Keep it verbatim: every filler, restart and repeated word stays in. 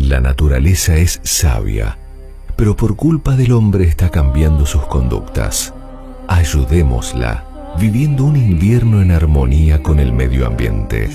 La naturaleza es sabia, pero por culpa del hombre está cambiando sus conductas. Ayudémosla, viviendo un invierno en armonía con el medio ambiente.